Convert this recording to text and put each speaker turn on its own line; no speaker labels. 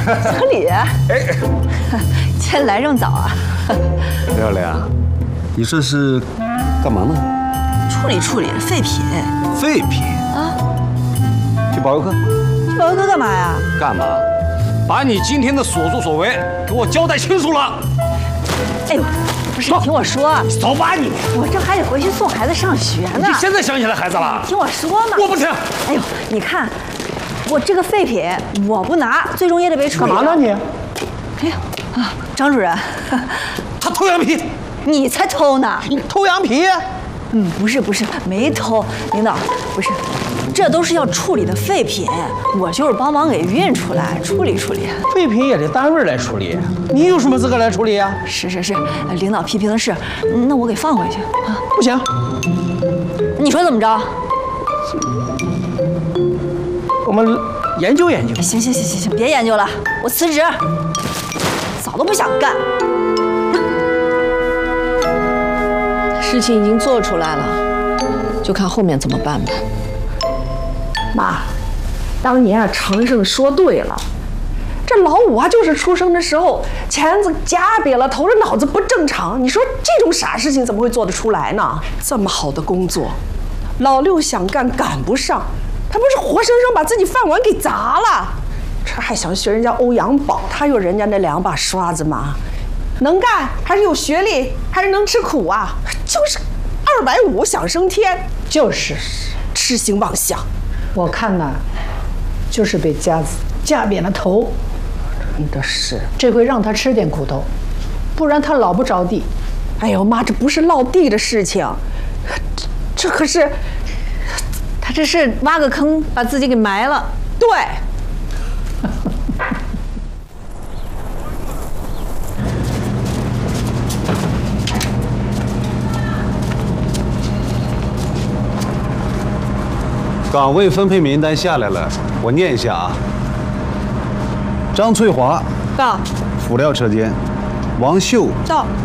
小李，哎，今天来正早啊。
漂亮，你这是干嘛呢？
处理废品。
废品啊？去保佑课？
去保佑课干嘛呀？
干嘛？把你今天的所作所为给我交代清楚了。
哎呦，不是，你听我说。
走吧你！
我这还得回去送孩子上学呢。
你现在想起来孩子了？
听我说嘛。
我不听。
哎呦，你看，我这个废品我不拿，最终也得被处理。
干嘛呢你？
哎呀，啊，张主任，
他偷羊皮。
你才偷呢！
你偷羊皮？
不是，没偷，领导，不是，这都是要处理的废品，我就是帮忙给运出来，处理。
废品也得单位来处理，你有什么资格来处理呀？
是，领导批评的是，那我给放回去啊？
不行，
你说怎么着？
我们研究研究。
行，别研究了，我辞职，早都不想干。事情已经做出来了，就看后面怎么办吧。
妈，当年啊，常胜说对了，这老五啊，就是出生的时候钳子夹瘪了头，这脑子不正常。你说这种傻事情怎么会做得出来呢？这么好的工作，老六想干赶不上，他不是活生生把自己饭碗给砸了，这还想学人家欧阳宝，他有人家那2把刷子吗？能干还是有学历，还是能吃苦啊？就是250想升天，
就是
痴心妄想。
我看呐，就是被夹子夹扁了头，
真的是。
这回让他吃点苦头，不然他老不着地。
哎呦妈，这不是落地的事情，这可是
他这是挖个坑把自己给埋了。
对。
岗位分配名单下来了，我念一下啊。张翠华
到。
辅料车间，王秀
到。